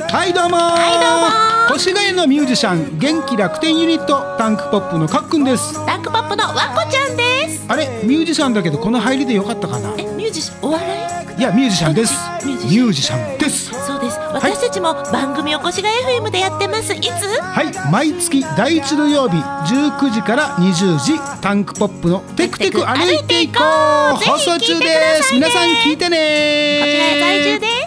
はいどうもー、 はいどうもー。 越谷のミュージシャン元気楽天ユニットタンクポップのかっくんです。 タンクポップのわこちゃんです。 あれミュージシャンだけどこの入りでよかったかな。 ミュージシャン、お笑い？ いやミュージシャンです。 ミュミュージシャンです。 そうです。私たちも番組を越谷 FM でやってます。いつ？ はい、毎月第1土曜日19時から20時タンクポップのテクテク歩いていこう放送中です。皆さん聞いてね。 越谷在住です。